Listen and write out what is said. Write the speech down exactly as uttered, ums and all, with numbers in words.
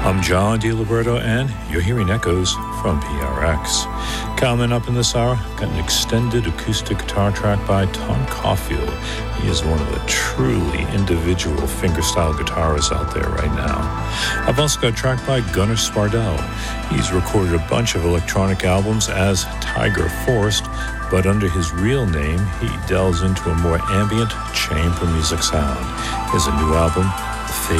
I'm John DiLiberto, and you're hearing echoes from P R X. Coming up in this hour, got an extended acoustic guitar track by Tom Caulfield. He is one of the truly individual fingerstyle guitarists out there right now. I've also got a track by Gunnar Svardell. He's recorded a bunch of electronic albums as Tiger Forest, but under his real name, he delves into a more ambient chamber music sound. Here's a new album